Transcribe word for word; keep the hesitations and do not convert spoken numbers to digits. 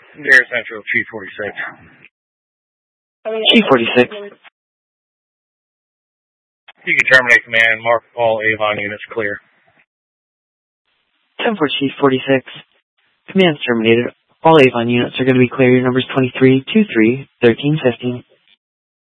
Air Central, Chief forty-six. Chief forty-six. You can terminate command, mark all Avon units clear. ten four Chief forty-six. Command's terminated. All Avon units are going to be clear. Your number's twenty-three, twenty-three, thirteen fifty.